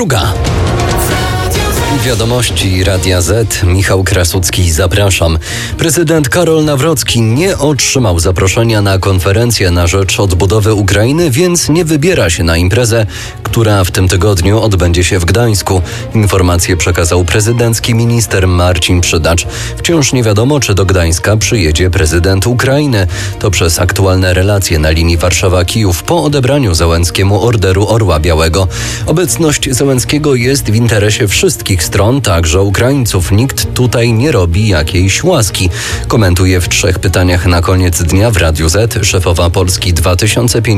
22. Wiadomości Radia Z. Michał Krasucki, zapraszam. Prezydent Karol Nawrocki nie otrzymał zaproszenia na konferencję na rzecz odbudowy Ukrainy, więc nie wybiera się na imprezę, która w tym tygodniu odbędzie się w Gdańsku. Informację przekazał prezydencki minister Marcin Przydacz. Wciąż nie wiadomo, czy do Gdańska przyjedzie prezydent Ukrainy. To przez aktualne relacje na linii Warszawa-Kijów po odebraniu Zełenskiemu orderu Orła Białego. Obecność Zełenskiego jest w interesie wszystkich stron, także Ukraińców. Nikt tutaj nie robi jakiejś łaski. Komentuje w 3 pytaniach na koniec dnia w Radiu Z szefowa Polski 2050